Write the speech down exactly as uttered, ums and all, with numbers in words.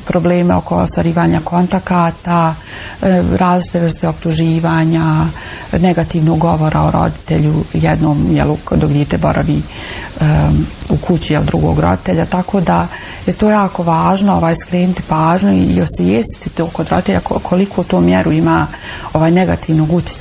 probleme oko ostvarivanja kontakata, različite vrste optuživanja, negativnog govora o roditelju jednom, jel, dok dijete boravi um, u kući od drugog roditelja, tako da je to jako važno ovaj, skrenuti pažnju i osvijestiti to kod roditelja koliko to mjeru ima ovaj negativnog utjecaja